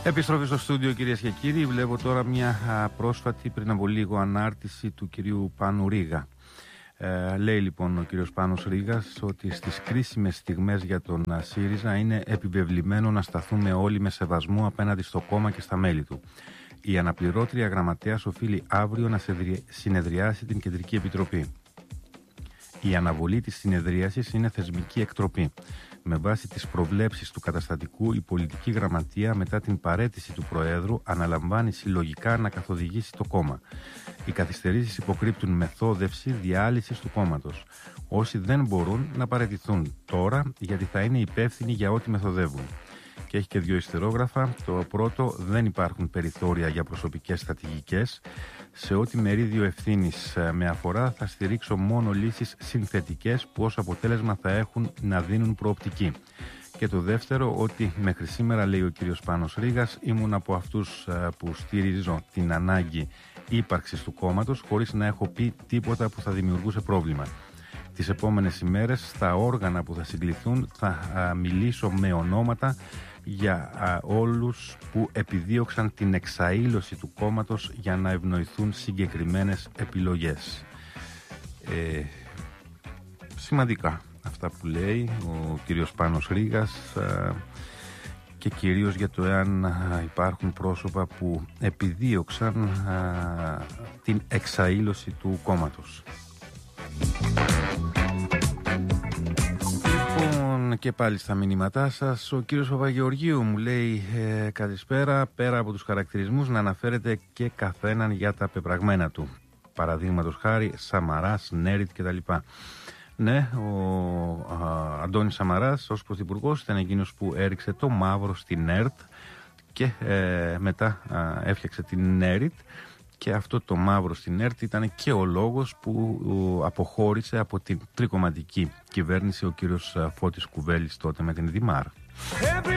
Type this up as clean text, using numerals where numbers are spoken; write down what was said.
Επιστροφή στο στούντιο, κυρίες και κύριοι. Βλέπω τώρα μια πρόσφατη, πριν από λίγο, ανάρτηση του κυρίου Πάνου Ρήγα. Λέει λοιπόν ο κύριος Πάνος Ρήγας ότι στις κρίσιμες στιγμές για τον ΣΥΡΙΖΑ είναι επιβεβλημένο να σταθούμε όλοι με σεβασμό απέναντι στο κόμμα και στα μέλη του. Η αναπληρώτρια γραμματέας οφείλει αύριο να συνεδριάσει την Κεντρική Επιτροπή. Η αναβολή της συνεδρίασης είναι θεσμική εκτροπή. Με βάση τις προβλέψεις του καταστατικού, η πολιτική γραμματεία μετά την παραίτηση του Προέδρου αναλαμβάνει συλλογικά να καθοδηγήσει το κόμμα. Οι καθυστερήσεις υποκρύπτουν μεθόδευση διάλυσης του κόμματος. Όσοι δεν μπορούν να παραιτηθούν τώρα, γιατί θα είναι υπεύθυνοι για ό,τι μεθοδεύουν. Και έχει και δύο ιστερόγραφα. Το πρώτο: δεν υπάρχουν περιθώρια για προσωπικές στρατηγικές. Σε ό,τι μερίδιο ευθύνης με αφορά, θα στηρίξω μόνο λύσεις συνθετικές που ως αποτέλεσμα θα έχουν να δίνουν προοπτική. Και το δεύτερο, ότι μέχρι σήμερα, λέει ο κύριος Πάνος Ρήγας, ήμουν από αυτούς που στηρίζω την ανάγκη ύπαρξης του κόμματος χωρίς να έχω πει τίποτα που θα δημιουργούσε πρόβλημα. Τις επόμενες ημέρες, στα όργανα που θα συγκληθούν, θα μιλήσω με ονόματα για όλους που επιδίωξαν την εξαήλωση του κόμματος για να ευνοηθούν συγκεκριμένες επιλογές. Σημαντικά αυτά που λέει ο κύριος Πάνος Ρήγας, και κυρίως για το εάν υπάρχουν πρόσωπα που επιδίωξαν την εξαήλωση του κόμματος. Και πάλι στα μηνύματά σας, ο κύριος Παπαγεωργίου μου λέει καλησπέρα, πέρα από τους χαρακτηρισμούς να αναφέρετε και καθέναν για τα πεπραγμένα του. Παραδείγματος χάρη Σαμαράς, Νέριτ κτλ. Ναι, ο Αντώνης Σαμαράς ως πρωθυπουργός ήταν εκείνος που έριξε το μαύρο στην ΕΡΤ και μετά έφτιαξε την Νέριτ. Και αυτό το μαύρο στην ΕΡΤ ήταν και ο λόγος που αποχώρησε από την τρικομματική κυβέρνηση ο κύριος Φώτης Κουβέλης τότε με την Δημάρ.